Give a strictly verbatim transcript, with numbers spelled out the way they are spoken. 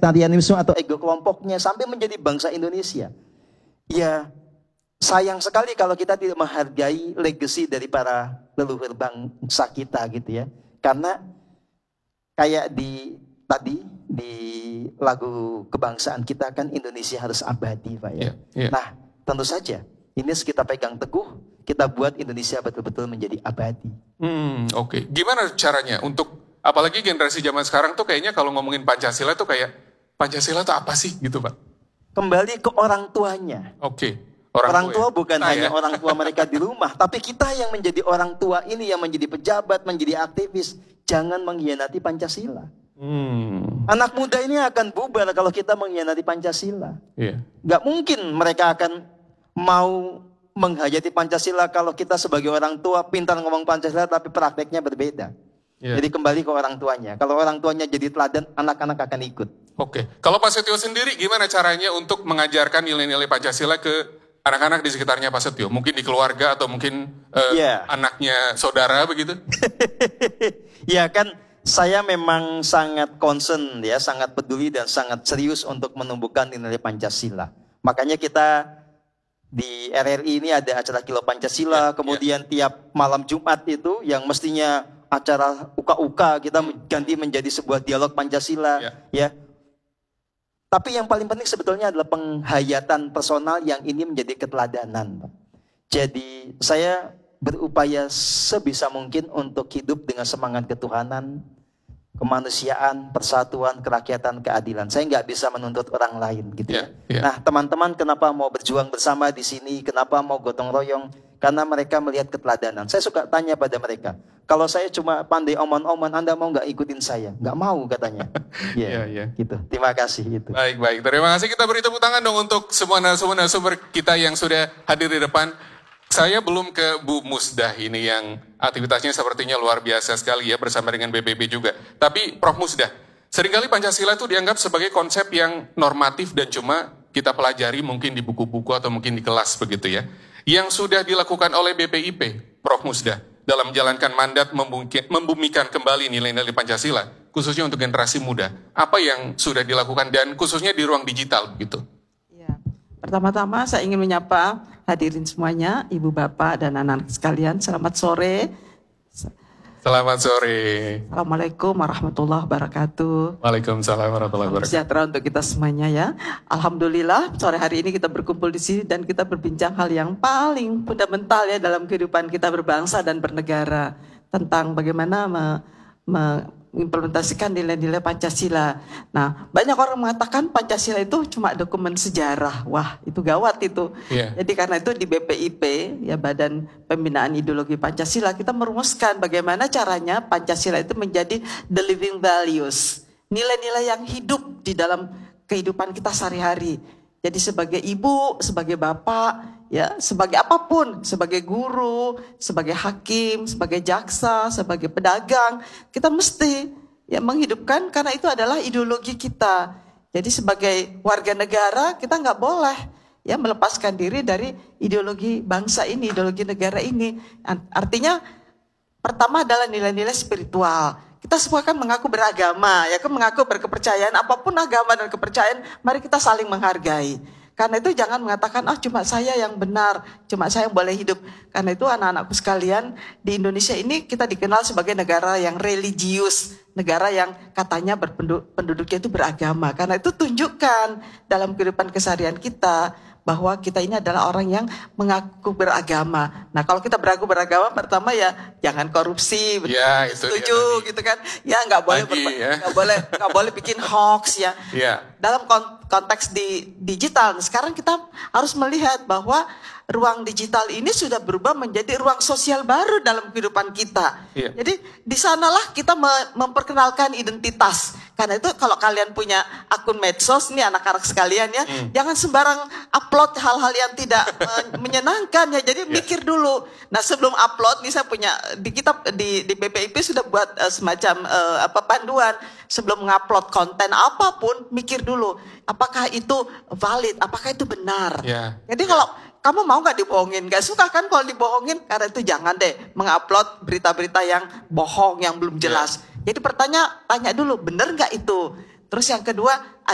sektarianisme atau ego kelompoknya sampai menjadi bangsa Indonesia. Ya, sayang sekali kalau kita tidak menghargai legacy dari para leluhur bangsa kita gitu ya. Karena kayak di tadi di lagu kebangsaan kita kan Indonesia harus abadi, Pak ya. Yeah, yeah. Nah, tentu saja ini harus kita pegang teguh, kita buat Indonesia betul-betul menjadi abadi. Hmm, oke. Okay. Gimana caranya untuk, apalagi generasi zaman sekarang tuh kayaknya kalau ngomongin Pancasila tuh kayak, Pancasila tuh apa sih gitu Pak? Kembali ke orang tuanya. Oke. Okay. Orang, orang tua, tua ya? bukan nah, hanya ya? orang tua mereka di rumah, tapi kita yang menjadi orang tua ini, yang menjadi pejabat, menjadi aktivis, jangan mengkhianati Pancasila. Hmm. Anak muda ini akan bubar kalau kita mengkhianati Pancasila. Yeah. Gak mungkin mereka akan mau menghayati Pancasila kalau kita sebagai orang tua pintar ngomong Pancasila tapi prakteknya berbeda. Yeah. Jadi kembali ke orang tuanya. Kalau orang tuanya jadi teladan, anak-anak akan ikut. Oke. Okay. Kalau Pak Setio sendiri gimana caranya untuk mengajarkan nilai-nilai Pancasila ke anak-anak di sekitarnya Pak Setio? Mungkin di keluarga atau mungkin uh, yeah. anaknya saudara begitu? Ya kan, saya memang sangat concern ya, sangat peduli dan sangat serius untuk menumbuhkan nilai Pancasila. Makanya kita di R R I ini ada acara Kilo Pancasila, yeah, kemudian yeah. tiap malam Jumat itu yang mestinya acara uka-uka kita hmm. ganti menjadi sebuah dialog Pancasila, yeah. ya. Tapi yang paling penting sebetulnya adalah penghayatan personal yang ini menjadi keteladanan. Jadi saya berupaya sebisa mungkin untuk hidup dengan semangat ketuhanan, kemanusiaan, persatuan, kerakyatan, keadilan. Saya nggak bisa menuntut orang lain gitu ya. Yeah, yeah. Nah teman-teman kenapa mau berjuang bersama di sini, kenapa mau gotong royong? Karena mereka melihat keteladanan. Saya suka tanya pada mereka, kalau saya cuma pandai omon-omon, Anda mau nggak ikutin saya? Nggak mau katanya. Ya, yeah, yeah. gitu. Terima kasih. Itu. Baik, baik. Terima kasih. Kita beri tepuk tangan dong untuk semua narasumber-narasumber kita yang sudah hadir di depan. Saya belum ke Bu Musdah ini yang aktivitasnya sepertinya luar biasa sekali ya bersama dengan B P B juga. Tapi Prof Musdah, seringkali Pancasila itu dianggap sebagai konsep yang normatif dan cuma kita pelajari mungkin di buku-buku atau mungkin di kelas begitu ya. Yang sudah dilakukan oleh B P I P, Prof Musdah, dalam menjalankan mandat membumikan kembali nilai-nilai Pancasila, khususnya untuk generasi muda. Apa yang sudah dilakukan dan khususnya di ruang digital begitu? Ya, pertama-tama saya ingin menyapa hadirin semuanya, Ibu Bapak dan anak-anak sekalian. Selamat sore. Selamat sore. Assalamualaikum warahmatullahi wabarakatuh. Waalaikumsalam warahmatullahi wabarakatuh. Sejahtera untuk kita semuanya ya. Alhamdulillah sore hari ini kita berkumpul di sini dan kita berbincang hal yang paling fundamental ya dalam kehidupan kita berbangsa dan bernegara, tentang bagaimana me, me, mengimplementasikan nilai-nilai Pancasila. Nah, banyak orang mengatakan Pancasila itu cuma dokumen sejarah. Wah, itu gawat itu. Yeah. Jadi karena itu di B P I P, ya Badan Pembinaan Ideologi Pancasila, kita merumuskan bagaimana caranya Pancasila itu menjadi the living values. Nilai-nilai yang hidup di dalam kehidupan kita sehari-hari. Jadi sebagai ibu, sebagai bapak, ya, sebagai apapun, sebagai guru, sebagai hakim, sebagai jaksa, sebagai pedagang, kita mesti ya menghidupkan karena itu adalah ideologi kita. Jadi sebagai warga negara kita nggak boleh ya melepaskan diri dari ideologi bangsa ini, ideologi negara ini. Artinya pertama adalah nilai-nilai spiritual. Kita semua kan mengaku beragama, ya kan mengaku berkepercayaan, apapun agama dan kepercayaan, mari kita saling menghargai. Karena itu jangan mengatakan, ah cuma saya yang benar, cuma saya yang boleh hidup. Karena itu anak-anakku sekalian, di Indonesia ini kita dikenal sebagai negara yang religius, negara yang katanya berpenduduknya itu beragama. Karena itu tunjukkan dalam kehidupan keseharian kita, bahwa kita ini adalah orang yang mengaku beragama. Nah kalau kita beraku beragama, pertama ya jangan korupsi, ya, itu setuju gitu kan? Ya nggak boleh, Lagi, berpa- ya. nggak boleh, nggak boleh bikin hoax ya. Ya. Dalam konteks di digital, sekarang kita harus melihat bahwa ruang digital ini sudah berubah menjadi ruang sosial baru dalam kehidupan kita. Ya. Jadi di sanalah kita memperkenalkan identitas. Karena itu kalau kalian punya akun medsos, nih anak-anak sekalian ya, hmm. jangan sembarang upload hal-hal yang tidak menyenangkan ya. Jadi yeah. mikir dulu. Nah sebelum upload, nih saya punya di kita di di B P I P sudah buat uh, semacam uh, apa panduan sebelum mengupload konten apapun, mikir dulu apakah itu valid, apakah itu benar. Yeah. Jadi yeah. kalau kamu mau nggak dibohongin? Gak suka kan kalau dibohongin? Karena itu jangan deh mengupload berita-berita yang bohong, yang belum jelas. Yeah. Jadi pertanyaan, tanya dulu, benar nggak itu? Terus yang kedua,